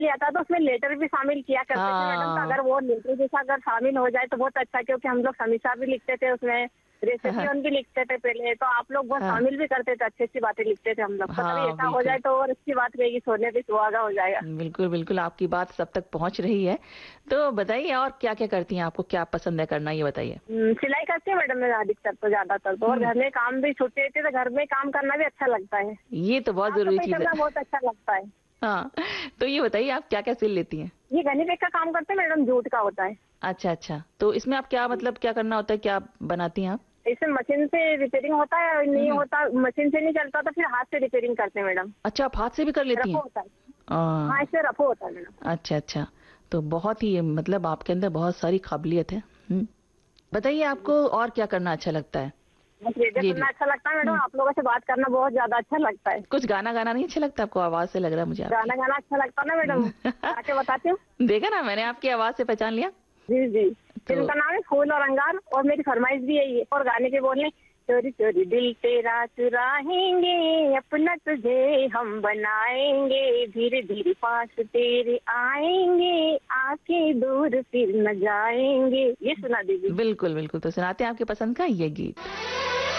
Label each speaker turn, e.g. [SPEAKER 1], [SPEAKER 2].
[SPEAKER 1] किया था तो उसमें लेटर भी शामिल किया करते थे मैडम। तो अगर वो लेटर जैसा अगर शामिल हो जाए तो बहुत अच्छा, क्योंकि हम लोग समीक्षा भी लिखते थे उसमें, रेसिपी उनकी लिखते थे पहले, तो आप लोग बहुत शामिल भी करते थे, अच्छी अच्छी बातें लिखते थे हम लोग। तो कभी ऐसा हो जाए तो और अच्छी बात रहेगी, सोने पे सुहागा हो जाएगा।
[SPEAKER 2] बिल्कुल बिल्कुल, आपकी बात सब तक पहुंच रही है। तो बताइए और क्या क्या करती हैं, आपको क्या पसंद है करना, ये बताइए।
[SPEAKER 1] सिलाई करती है मैडम मैं अधिकतर तो, ज्यादातर तो। और घर में काम भी छुट्टी रहती है तो घर में काम करना भी अच्छा लगता है।
[SPEAKER 2] ये तो बहुत
[SPEAKER 1] साफ
[SPEAKER 2] जरूरी
[SPEAKER 1] सफाई
[SPEAKER 2] चीज है।
[SPEAKER 1] करना बहुत अच्छा लगता है।
[SPEAKER 2] हाँ, तो ये बताइए आप क्या क्या सिल लेती हैं।
[SPEAKER 1] ये गनी बैग का काम करते हैं मैडम, जूट का होता है।
[SPEAKER 2] अच्छा अच्छा, तो इसमें आप क्या मतलब क्या करना होता है, क्या बनाती हैं आप।
[SPEAKER 1] इसमें मशीन से रिपेयरिंग होता है, और नहीं होता मशीन से नहीं चलता तो फिर हाथ से रिपेयरिंग करते हैं मैडम।
[SPEAKER 2] अच्छा, आप हाथ से भी कर लेती
[SPEAKER 1] रफो
[SPEAKER 2] हैं।
[SPEAKER 1] होता है। हाँ, इससे रफो होता है मैडम।
[SPEAKER 2] अच्छा अच्छा, तो बहुत ही मतलब आपके अंदर बहुत सारी काबिलियत है। बताइए आपको और क्या करना अच्छा लगता है।
[SPEAKER 1] बस रेडियो
[SPEAKER 2] ये
[SPEAKER 1] सुनना
[SPEAKER 2] भी
[SPEAKER 1] अच्छा लगता है मैडम, आप लोगों से बात करना बहुत ज्यादा अच्छा लगता है।
[SPEAKER 2] कुछ गाना गाना नहीं अच्छा लगता आपको, आवाज से लग रहा है मुझे आपकी।
[SPEAKER 1] गाना गाना अच्छा लगता है ना मैडम, गा के बताती हूँ।
[SPEAKER 2] देखा ना, मैंने आपकी आवाज से पहचान लिया।
[SPEAKER 1] जी जी।
[SPEAKER 2] तो
[SPEAKER 1] फिल्म का नाम है फूल और अंगार, और मेरी फरमाइश भी यही है। और गाने के बोलने, चोरी चोरी दिल तेरा चुराएंगे, अपना तुझे हम बनाएंगे, धीरे धीरे पास तेरे आएंगे, आके दूर फिर न जाएंगे। ये सुना दीजिए।
[SPEAKER 2] बिल्कुल बिल्कुल, तो सुनाते हैं आपके पसंद का ये गीत।